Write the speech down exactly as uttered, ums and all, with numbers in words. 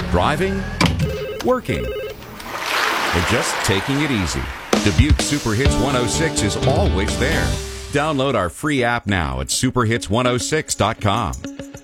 driving, working, or just taking it easy. Dubuque Super Hits one oh six is always there. Download our free app now at super hits one oh six dot com.